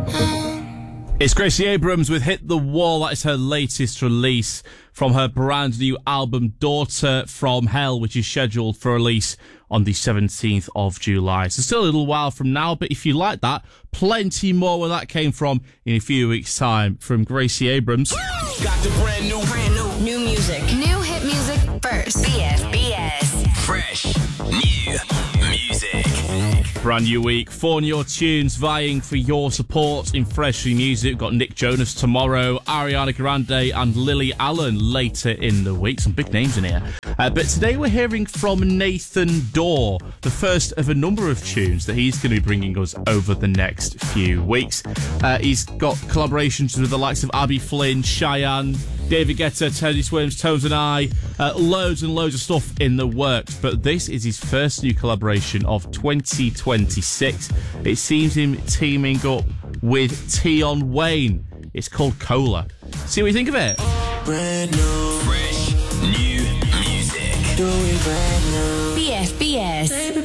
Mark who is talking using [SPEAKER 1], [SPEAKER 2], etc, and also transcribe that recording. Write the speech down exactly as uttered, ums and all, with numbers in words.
[SPEAKER 1] It's Gracie Abrams with Hit the Wall. That is her latest release from her brand new album, Daughter from Hell, which is scheduled for release on the seventeenth of July. So still a little while from now, but if you like that, plenty more where that came from in a few weeks' time from Gracie Abrams.
[SPEAKER 2] Got the brand new, brand new,
[SPEAKER 3] New music.
[SPEAKER 4] New hit music first.
[SPEAKER 3] B F B S.
[SPEAKER 2] fresh, new music.
[SPEAKER 1] Brand new week, four new tunes vying for your support in fresh new music. We've got Nick Jonas tomorrow, Ariana Grande and Lily Allen later in the week. Some big names in here. Uh, but today we're hearing from Nathan Dawe, the first of a number of tunes that he's going to be bringing us over the next few weeks. Uh, he's got collaborations with the likes of Abby Flynn, Cheyenne, David Guetta, Teddy Swims, Tones and I, uh, loads and loads of stuff in the works. But this is his first new collaboration of twenty twenty-six. It seems him teaming up with Tion Wayne. It's called Cola. See what you think of it?
[SPEAKER 2] Brand new, fresh, new music. Do it brand new.
[SPEAKER 3] B F B S.
[SPEAKER 2] Baby,